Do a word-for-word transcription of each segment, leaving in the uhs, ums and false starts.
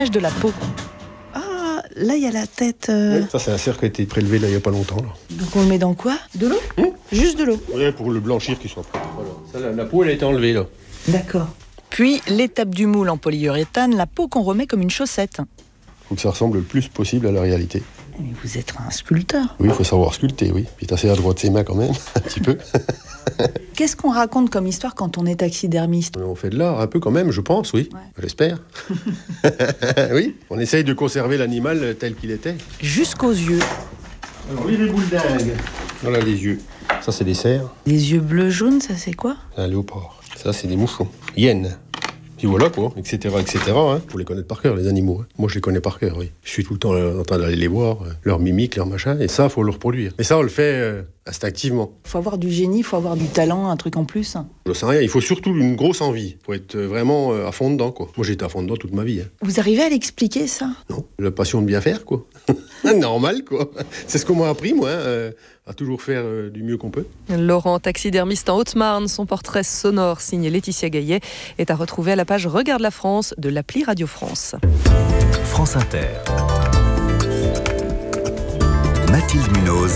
de la peau. Ah, là il y a la tête. Euh... Oui, ça c'est un cerf qui a été prélevé là il n'y a pas longtemps. Là. Donc on le met dans quoi? De l'eau? Hum Juste de l'eau? Oui, pour le blanchir qu'il soit prêt. Voilà. Ça, la, la peau elle a été enlevée là. D'accord. Puis l'étape du moule en polyuréthane, la peau qu'on remet comme une chaussette. Il faut que ça ressemble le plus possible à la réalité. Mais vous êtes un sculpteur. Oui, il faut savoir sculpter, oui. Il est assez adroit de ses mains quand même, un petit peu. Qu'est-ce qu'on raconte comme histoire quand on est taxidermiste? On fait de l'art un peu quand même, je pense, oui. Ouais. J'espère. Oui, on essaye de conserver l'animal tel qu'il était. Jusqu'aux yeux. Alors, oui, les boules dingues. Voilà les yeux. Ça, c'est des cerfs. Des yeux bleus-jaunes, ça c'est quoi? Un léopard. Ça, c'est des mouchons. Hyènes. Puis voilà quoi, et cetera, et cetera. Hein. Faut les connaître par cœur, les animaux. Hein. Moi, je les connais par cœur, oui. Je suis tout le temps en train d'aller les voir, euh, leur mimique, leur machin, et ça, faut le reproduire. Mais ça, on le fait euh, instinctivement. Faut avoir du génie, faut avoir du talent, un truc en plus. Je sais rien, il faut surtout une grosse envie. Faut être vraiment euh, à fond dedans, quoi. Moi, j'étais à fond dedans toute ma vie. Hein. Vous arrivez à l'expliquer, ça? Non, la passion de bien faire, quoi. Normal, quoi. C'est ce qu'on m'a appris, moi, hein, euh, à toujours faire euh, du mieux qu'on peut. Laurent, taxidermiste en Haute-Marne, son portrait sonore signé Laetitia Gaillet est à retrouver à la page Regarde la France de l'appli Radio France. France Inter. Mathilde Munoz.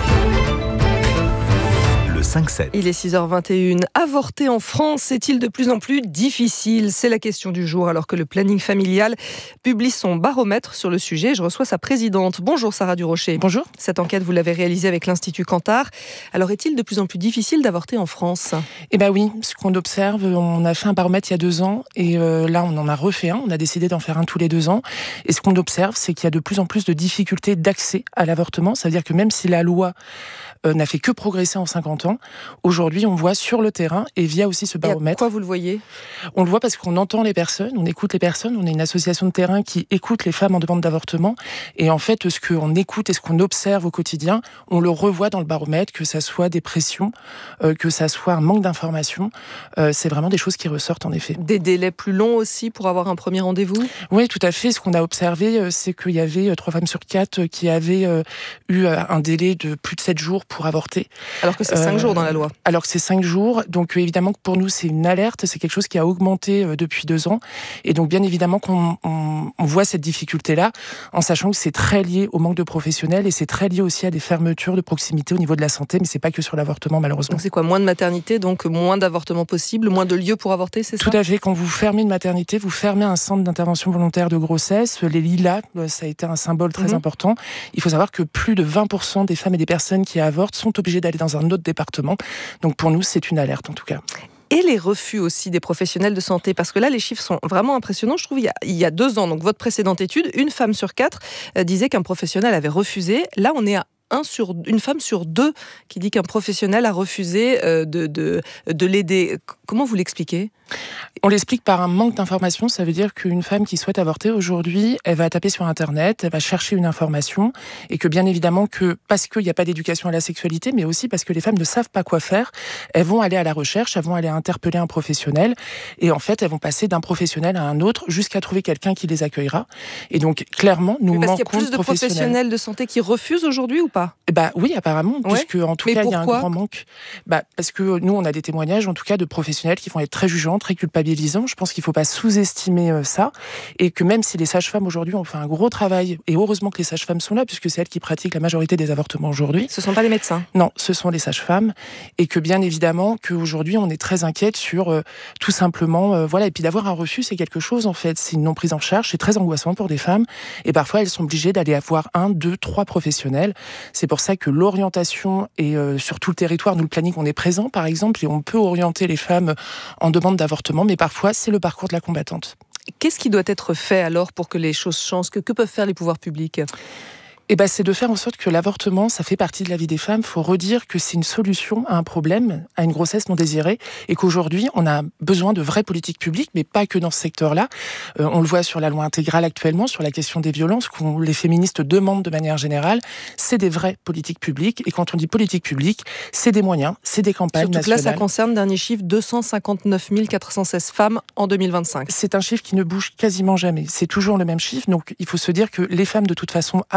cinq sept. Il est six heures vingt et une. Avorter en France est-il de plus en plus difficile? C'est la question du jour alors que le planning familial publie son baromètre sur le sujet. Je reçois sa présidente. Bonjour Sarah Durocher. Bonjour. Cette enquête, vous l'avez réalisée avec l'Institut Kantar. Alors est-il de plus en plus difficile d'avorter en France? Eh bien oui, ce qu'on observe, on a fait un baromètre il y a deux ans et euh, là on en a refait un. On a décidé d'en faire un tous les deux ans. Et ce qu'on observe, c'est qu'il y a de plus en plus de difficultés d'accès à l'avortement. Ça veut dire que même si la loi euh, n'a fait que progresser en cinquante ans, aujourd'hui, on voit sur le terrain et via aussi ce baromètre. Pourquoi vous le voyez? On le voit parce qu'on entend les personnes, on écoute les personnes. On est une association de terrain qui écoute les femmes en demande d'avortement. Et en fait, ce qu'on écoute et ce qu'on observe au quotidien, on le revoit dans le baromètre, que ça soit des pressions, euh, que ça soit un manque d'informations. Euh, c'est vraiment des choses qui ressortent en effet. Des délais plus longs aussi pour avoir un premier rendez-vous? Oui, tout à fait. Ce qu'on a observé, c'est qu'il y avait trois femmes sur quatre qui avaient euh, eu un délai de plus de sept jours pour avorter. Alors que c'est cinq euh, jours dans la loi. Alors que c'est cinq jours. Donc évidemment que pour nous, c'est une alerte. C'est quelque chose qui a augmenté euh, depuis deux ans. Et donc bien évidemment qu'on on, on voit cette difficulté-là, en sachant que c'est très lié au manque de professionnels et c'est très lié aussi à des fermetures de proximité au niveau de la santé. Mais c'est pas que sur l'avortement, malheureusement. Donc c'est quoi? Moins de maternité, donc moins d'avortements possibles, moins de lieux pour avorter, c'est ça? Tout à fait. Quand vous fermez une maternité, vous fermez un centre d'intervention volontaire de grossesse. Les lilas, ça a été un symbole très mmh. important. Il faut savoir que plus de vingt pour cent des femmes et des personnes qui avortent sont obligées d'aller dans un autre département. Donc pour nous, c'est une alerte en tout cas. Et les refus aussi des professionnels de santé, parce que là, les chiffres sont vraiment impressionnants. Je trouve il y a, il y a deux ans, donc votre précédente étude, une femme sur quatre euh, disait qu'un professionnel avait refusé. Là, on est à Un sur, une femme sur deux qui dit qu'un professionnel a refusé euh, de, de, de l'aider. Comment vous l'expliquez? On l'explique par un manque d'information. Ça veut dire qu'une femme qui souhaite avorter aujourd'hui, elle va taper sur Internet, elle va chercher une information, et que bien évidemment que, parce qu'il n'y a pas d'éducation à la sexualité, mais aussi parce que les femmes ne savent pas quoi faire, elles vont aller à la recherche, elles vont aller interpeller un professionnel, et en fait, elles vont passer d'un professionnel à un autre jusqu'à trouver quelqu'un qui les accueillera. Et donc, clairement, nous manquons de professionnels. Parce qu'il y a plus de professionnels de santé qui refusent aujourd'hui ou pas? Bah oui, apparemment, ouais. Puisque en tout mais cas, pourquoi? Il y a un grand manque. Bah, parce que nous, on a des témoignages, en tout cas, de professionnels qui vont être très jugeants, très culpabilisants. Je pense qu'il ne faut pas sous-estimer euh, ça, et que même si les sages-femmes aujourd'hui ont fait un gros travail, et heureusement que les sages-femmes sont là, puisque c'est elles qui pratiquent la majorité des avortements aujourd'hui. Ce ne sont pas les médecins? Non, ce sont les sages-femmes, et que bien évidemment qu'aujourd'hui, on est très inquiète sur euh, tout simplement, euh, voilà, et puis d'avoir un refus, c'est quelque chose en fait, c'est une non prise en charge, c'est très angoissant pour des femmes, et parfois elles sont obligées d'aller avoir un, deux, trois professionnels. C'est pour ça que l'orientation et euh, sur tout le territoire, nous le planning, on est présent par exemple, et on peut orienter les femmes en demande d'avortement, mais parfois c'est le parcours de la combattante. Qu'est-ce qui doit être fait alors pour que les choses changent? Que, que peuvent faire les pouvoirs publics? Eh ben, c'est de faire en sorte que l'avortement, ça fait partie de la vie des femmes. Il faut redire que c'est une solution à un problème, à une grossesse non désirée, et qu'aujourd'hui, on a besoin de vraies politiques publiques, mais pas que dans ce secteur-là. Euh, on le voit sur la loi intégrale actuellement, sur la question des violences, qu'on les féministes demandent de manière générale. C'est des vraies politiques publiques, et quand on dit politique publique, c'est des moyens, c'est des campagnes Surtout nationales. Que là, ça concerne, dernier chiffre, deux cent cinquante-neuf mille quatre cent seize femmes en deux mille vingt-cinq. C'est un chiffre qui ne bouge quasiment jamais. C'est toujours le même chiffre, donc il faut se dire que les femmes, de toute façon, avorteront.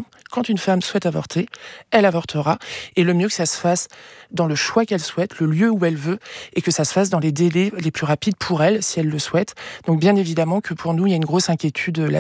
attention, quand une femme souhaite avorter, elle avortera. Et le mieux que ça se fasse dans le choix qu'elle souhaite, le lieu où elle veut, et que ça se fasse dans les délais les plus rapides pour elle, si elle le souhaite. Donc bien évidemment que pour nous, il y a une grosse inquiétude là